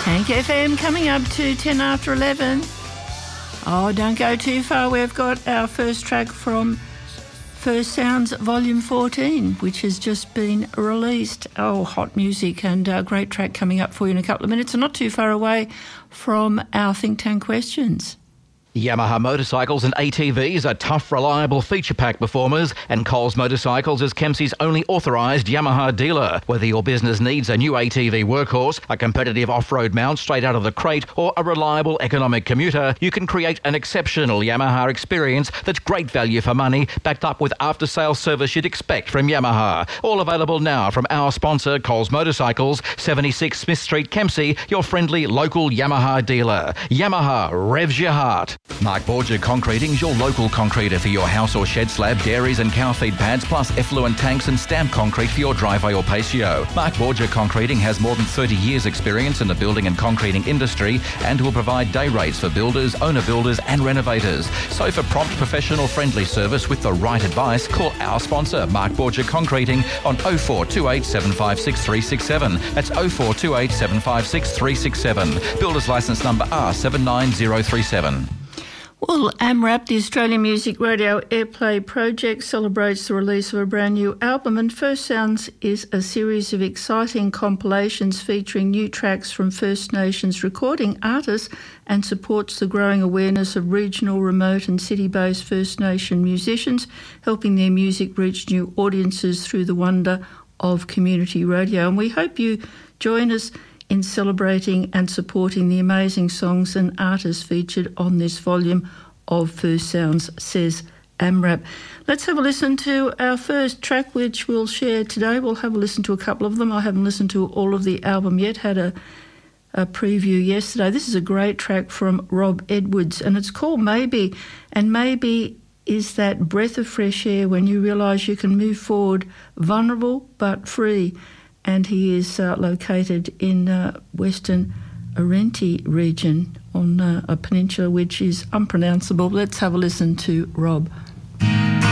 Tank FM coming up to 10 after 11. Oh, don't go too far. We've got our first track from First Sounds Volume 14, which has just been released. Oh, hot music and a great track coming up for you in a couple of minutes, and not too far away from our Think Tank questions. Yamaha motorcycles and ATVs are tough, reliable feature pack performers, and Coles Motorcycles is Kempsey's only authorised Yamaha dealer. Whether your business needs a new ATV workhorse, a competitive off-road mount straight out of the crate, or a reliable economic commuter, you can create an exceptional Yamaha experience that's great value for money, backed up with after-sales service you'd expect from Yamaha. All available now from our sponsor, Coles Motorcycles, 76 Smith Street, Kempsey, your friendly local Yamaha dealer. Yamaha revs your heart. Mark Borgia Concreting's your local concreter for your house or shed slab, dairies and cow feed pads, plus effluent tanks and stamped concrete for your driveway or patio. Mark Borgia Concreting has more than 30 years experience in the building and concreting industry and will provide day rates for builders, owner-builders and renovators. So for prompt, professional, friendly service with the right advice, call our sponsor, Mark Borgia Concreting, on 0428 756 367. That's 0428 756 367. Builder's licence number R79037. Well, AMRAP, the Australian Music Radio Airplay Project, celebrates the release of a brand new album, and First Sounds is a series of exciting compilations featuring new tracks from First Nations recording artists and supports the growing awareness of regional, remote and city-based First Nation musicians, helping their music reach new audiences through the wonder of community radio. And we hope you join us in celebrating and supporting the amazing songs and artists featured on this volume of First Sounds, says AMRAP. Let's have a listen to our first track, which we'll share today. We'll have a listen to a couple of them. I haven't listened to all of the album yet, had a preview yesterday. This is a great track from Rob Edwards, and it's called Maybe. And maybe is that breath of fresh air when you realise you can move forward, vulnerable but free. And he is located in Western Arenti region on a peninsula which is unpronounceable. Let's have a listen to Rob.